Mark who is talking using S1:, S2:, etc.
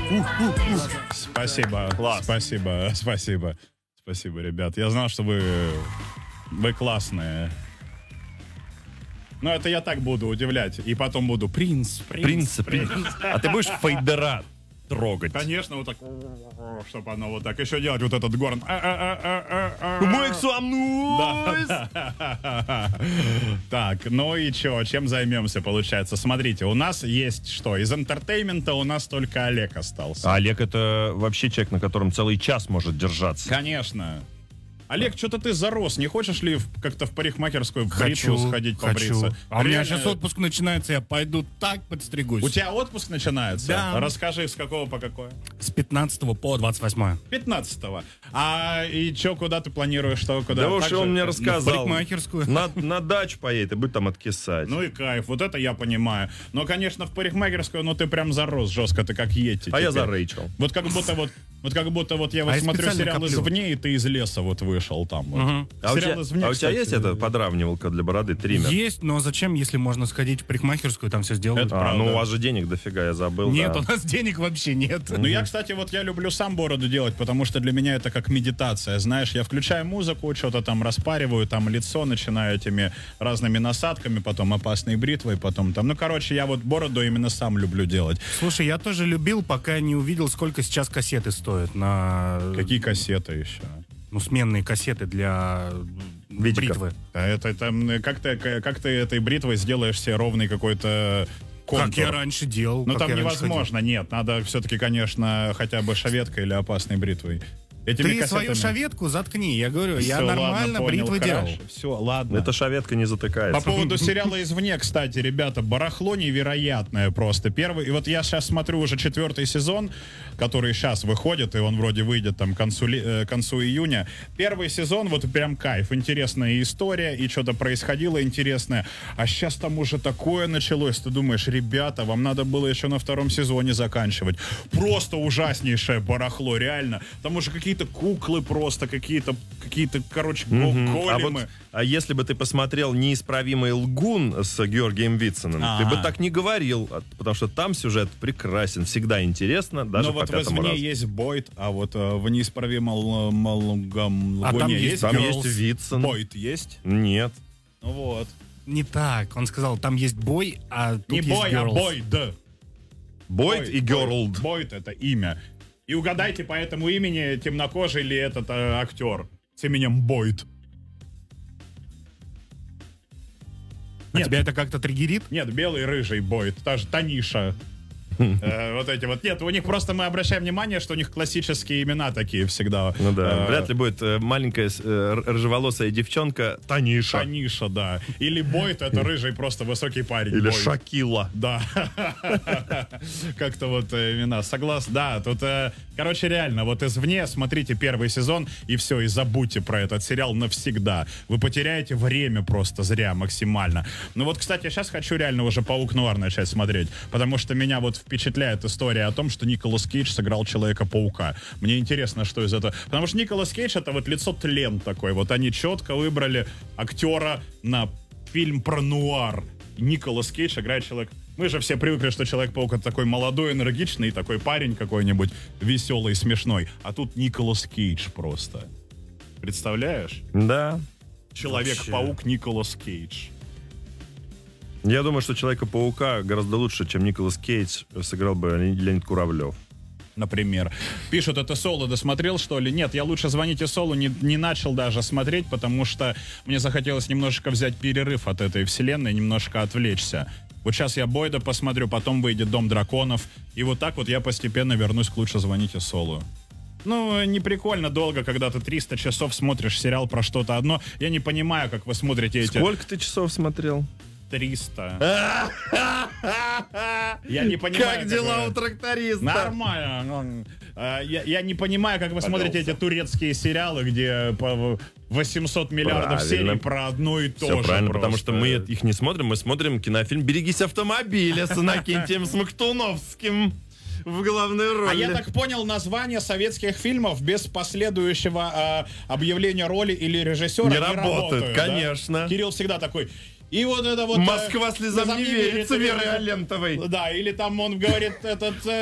S1: Спасибо.
S2: Класс.
S1: Спасибо, ребят. Я знал, что вы классные. Но это я так буду удивлять. И потом буду принц.
S2: А ты будешь фейдера трогать?
S1: Конечно, вот так, чтобы оно вот так еще делать, вот этот горн.
S2: Make some noise!
S1: Так, ну и что, чем займемся, получается? Смотрите, у нас есть что? Из интертеймента у нас только Олег остался.
S2: А Олег — это вообще человек, на котором целый час может держаться.
S1: Конечно. Олег, что-то ты зарос. Не хочешь ли как-то в парикмахерскую в бритву сходить побриться?
S3: А у меня
S1: Реально,
S3: сейчас отпуск начинается, я пойду так подстригусь.
S1: У тебя отпуск начинается?
S3: Да.
S1: Расскажи, с какого по какое?
S3: С 15 по 28.
S1: 15-го. И что, куда ты планируешь? Что, куда?
S2: Да уж
S1: Так же?
S2: он мне
S3: В
S2: рассказал.
S3: парикмахерскую.
S2: На дачу поедет и будет там откисать.
S1: Ну и кайф, вот это я понимаю. Но, конечно, в парикмахерскую, ты прям зарос жестко, ты как Йети.
S2: А я за
S1: теперь.
S2: Рэйчел.
S1: Вот как будто я
S3: А я
S1: смотрю
S3: специально
S1: сериал
S3: коплю.
S1: «Извне», и ты из леса вот вышел там. Вот.
S2: А у
S1: Сериал «Извне»,
S2: тебя
S1: кстати,
S2: есть эта подравнивалка для бороды, триммер?
S3: Есть, но зачем, если можно сходить в парикмахерскую, там все сделают?
S1: Это правда.
S2: Ну у вас же денег дофига, я забыл.
S3: Нет,
S2: да.
S3: у нас денег вообще нет.
S1: Ну, я, кстати, я люблю сам бороду делать, потому что для меня это как медитация, знаешь, я включаю музыку, что-то там распариваю, там лицо начинаю этими разными насадками, потом опасной бритвой, потом там, я вот бороду именно сам люблю делать.
S3: Слушай, я тоже любил, пока не увидел, сколько сейчас кассеты стоят на...
S1: Какие кассеты еще?
S3: сменные кассеты для бритвы.
S1: А это там, как ты этой бритвой сделаешь себе ровный какой-то контур?
S3: Как я раньше делал.
S1: Ну
S3: как
S1: там
S3: я раньше
S1: невозможно, нет, надо все-таки, конечно, хотя бы шаветкой или опасной бритвой.
S3: Ты свою шаветку заткни, я говорю, я
S1: Всё,
S3: нормально
S1: ладно,
S3: бритвы
S1: понял,
S3: делал.
S1: хорошо. Все, ладно.
S2: Эта шаветка не затыкается.
S1: По поводу сериала «Извне», кстати, ребята, барахло невероятное просто. И вот я сейчас смотрю уже 4-й сезон, который сейчас выходит, и он вроде выйдет там к концу июня. 1-й сезон, вот прям кайф, интересная история, и что-то происходило интересное. А сейчас там уже такое началось, ты думаешь, ребята, вам надо было еще на 2-м сезоне заканчивать. Просто ужаснейшее барахло, реально. Там уже какие-то куклы просто, какие-то, короче, големы.
S2: А если бы ты посмотрел «Неисправимый лгун» с Георгием Вициным, ты бы так не говорил, потому что там сюжет прекрасен, всегда интересно, даже по
S1: Но вот в
S2: пятому
S1: «Извне»
S2: разу.
S1: есть Бойд, а вот в «Неисправимом лгуне»
S3: там
S1: есть
S2: Там
S1: Girls.
S2: есть Вицин.
S1: Бойд есть?
S2: Нет.
S1: Ну вот.
S3: Не так, он сказал, там есть бой, а тут
S1: Не
S3: есть
S1: Бой, а
S3: girls.
S1: Бойд.
S2: Бойд и Герлд.
S1: Бойд — это имя. И угадайте по этому имени, темнокожий ли этот актер с именем Бойд.
S3: А тебя это как-то триггерит?
S1: Нет, белый, рыжий Бойд. Та же Таниша. Вот эти вот. Нет, у них просто мы обращаем внимание, что у них классические имена такие всегда.
S2: Ну да, вряд ли будет маленькая рыжеволосая девчонка Таниша.
S1: Таниша, да. Или Бойд — это рыжий, просто высокий парень.
S2: Или
S1: Бойд.
S2: Шакила.
S1: Да. Как-то вот имена. Согласен. Да, тут, короче, реально, вот «Извне», смотрите 1-й сезон, и все, и забудьте про этот сериал навсегда. Вы потеряете время просто зря максимально. Ну вот, кстати, я сейчас хочу реально уже «Паук Нуар» начать смотреть, потому что меня вот впечатляет история о том, что Николас Кейдж сыграл Человека-паука. Мне интересно, что из этого... Потому что Николас Кейдж — это вот лицо тлен такой. Вот они четко выбрали актера на фильм про нуар. Николас Кейдж играет человек. Мы же все привыкли, что Человек-паук — это такой молодой, энергичный, такой парень какой-нибудь веселый, смешной. А тут Николас Кейдж просто. Представляешь?
S2: Да.
S1: Человек-паук Николас Кейдж.
S2: Я думаю, что Человека-паука гораздо лучше, чем Николас Кейдж сыграл бы Леонид Куравлев.
S1: Например. Пишут, это Соло досмотрел, что ли? Нет, я лучше «Звоните Солу» не начал даже смотреть, потому что мне захотелось немножечко взять перерыв от этой вселенной, немножко отвлечься. Вот сейчас я Бойда посмотрю, потом выйдет «Дом драконов», и вот так вот я постепенно вернусь к «Лучше звоните Солу». Ну, не прикольно долго, когда ты 300 часов смотришь сериал про что-то одно. Я не понимаю, как вы смотрите эти...
S2: Сколько ты часов смотрел?
S1: 300. Я не понимаю.
S2: Как дела у тракториста?
S1: Нормально. Я не понимаю, как вы смотрите эти турецкие сериалы, где по 800 миллиардов серий про одно и то же.
S2: Все правильно, потому
S1: просто.
S2: что мы их не смотрим, мы смотрим кинофильм «Берегись автомобиля» с Иннокентием Смоктуновским в главной роли.
S1: А я так понял, название советских фильмов без последующего объявления роли или режиссера
S2: не
S1: не
S2: работают,
S1: да?
S2: конечно.
S1: Кирилл всегда такой... И вот это вот...
S2: «Москва слезам не верит» с Верой Алентовой.
S1: Да, или там он говорит, этот...